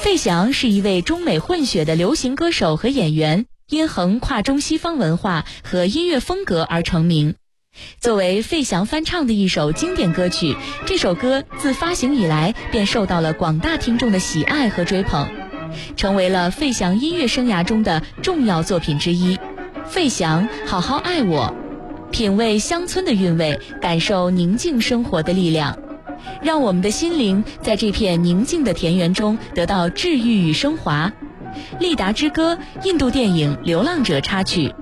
费翔是一位中美混血的流行歌手和演员，因横跨中西方文化和音乐风格而成名。作为费翔翻唱的一首经典歌曲，这首歌自发行以来便受到了广大听众的喜爱和追捧，成为了费翔音乐生涯中的重要作品之一。费翔，好好爱我，品味乡村的韵味，感受宁静生活的力量，让我们的心灵在这片宁静的田园中得到治愈与升华。利达之歌，印度电影《流浪者》插曲。